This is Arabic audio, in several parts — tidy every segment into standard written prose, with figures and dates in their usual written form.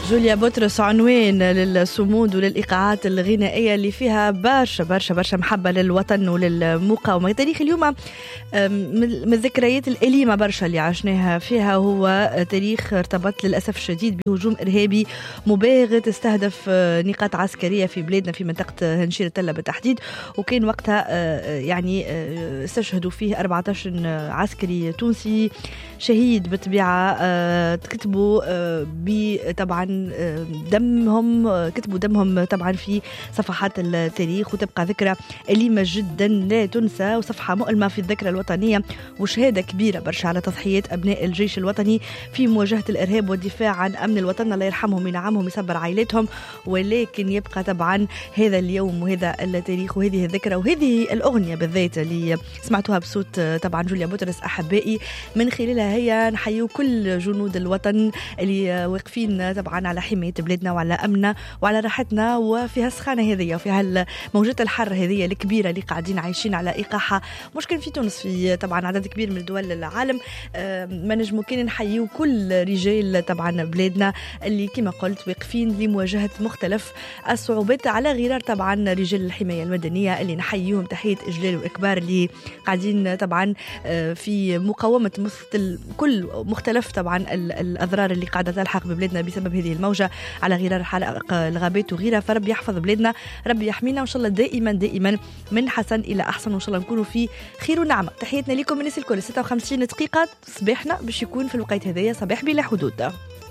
جوليا بطرس عنوان للصمود وللإيقاعات الغنائية اللي فيها برشا محبة للوطن وللمقاومة. تاريخ اليوم من الذكريات الأليمة برشا اللي عشناها فيها، هو تاريخ ارتبط للأسف الشديد بهجوم إرهابي مباغت استهدف نقاط عسكرية في بلادنا في منطقة هنشير التلة بالتحديد، وكان وقتها استشهدوا فيه 14 عسكري تونسي شهيد بالطبيعة. كتبوا طبعا كتبوا دمهم طبعا في صفحات التاريخ، وتبقى ذكرى أليمة جدا لا تنسى وصفحة مؤلمة في الذكرى الوطنية، وشهادة كبيرة برشا على تضحيات أبناء الجيش الوطني في مواجهة الإرهاب والدفاع عن أمن الوطن. الله يرحمهم وينعمهم يصبر عائلتهم. ولكن يبقى طبعا هذا اليوم وهذا التاريخ وهذه الذكرى وهذه الأغنية بالذات اللي سمعتوها بصوت طبعا جوليا بطرس أحبائي، من خلالها هي نحيو كل جنود الوطن اللي واقفين طبعا على حماية بلادنا وعلى أمننا وعلى راحتنا، وفي هالسخانة هذه وفي هالموجة الحر هذه الكبيرة اللي قاعدين عايشين على إيقاعها، مش كان في تونس، في طبعا عدد كبير من دول العالم. ما نجمو كان نحيو كل رجال طبعا بلادنا اللي كما قلت واقفين لمواجهة مختلف الصعوبات، على غرار طبعا رجال الحماية المدنية اللي نحييهم تحية إجلال وإكبار، اللي قاعدين طبعا في مقاومة كل مختلف طبعا الأضرار اللي قاعدة تلحق ببلادنا بسبب هذه الموجة على غرار حرائق الغابات وغيرها. فرب يحفظ بلادنا، رب يحمينا، وإن شاء الله دائما من حسن إلى أحسن، وإن شاء الله نكونوا في خير ونعمة. تحياتنا لكم من الناس الكل. 56 دقيقة صباحنا باش يكون في الوقت هذايا صباح بلا حدود.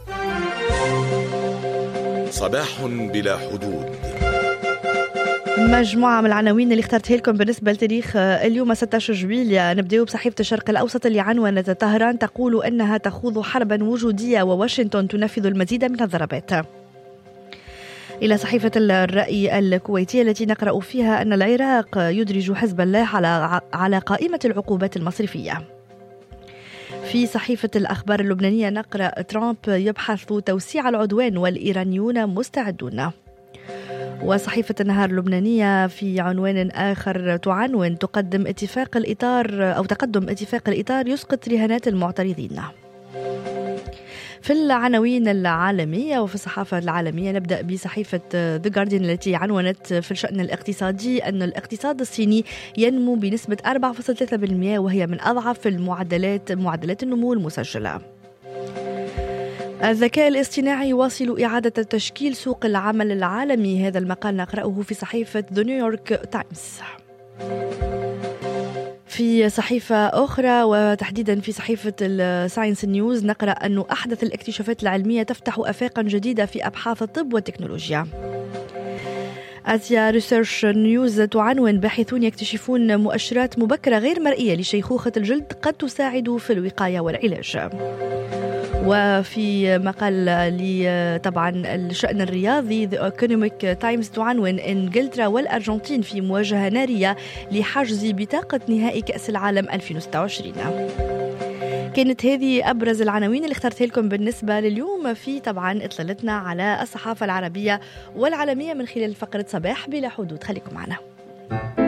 صباح بلا حدود، مجموعة من العناوين اللي اخترتها لكم بالنسبة لتاريخ اليوم 16 جويلية. نبدأ بصحيفة الشرق الأوسط اللي عنونت طهران تقول أنها تخوض حربا وجودية وواشنطن تنفذ المزيد من الضربات، إلى صحيفة الرأي الكويتية التي نقرأ فيها أن العراق يدرج حزب الله على قائمة العقوبات المصرفية. في صحيفة الأخبار اللبنانية نقرأ ترامب يبحث توسيع العدوان والإيرانيون مستعدون. وصحيفة النهار اللبنانية في عنوان آخر تعنون تقدم اتفاق الإطار يسقط رهانات المعترضين. في العناوين العالمية وفي الصحافة العالمية نبدأ بصحيفة The Guardian التي عنونت في الشأن الاقتصادي أن الاقتصاد الصيني ينمو بنسبة 4.3%، وهي من أضعف معدلات النمو المسجلة. الذكاء الاصطناعي يواصل إعادة تشكيل سوق العمل العالمي، هذا المقال نقرأه في صحيفة The New York Times. في صحيفة أخرى وتحديدا في صحيفة الساينس نيوز نقرأ أن أحدث الاكتشافات العلمية تفتح آفاقا جديدة في أبحاث الطب والتكنولوجيا. آسيا ريسيرش نيوز تعنون باحثون يكتشفون مؤشرات مبكرة غير مرئية لشيخوخة الجلد قد تساعد في الوقاية والعلاج. وفي مقال طبعا الشأن الرياضي The Economic Times تعنون إنجلترا والأرجنتين في مواجهة نارية لحجز بطاقة نهائي كأس العالم 2026. كانت هذه أبرز العناوين اللي اخترتها لكم بالنسبة لليوم في طبعا اطلالتنا على الصحافة العربية والعالمية من خلال فقرة صباح بلا حدود. خليكم معنا.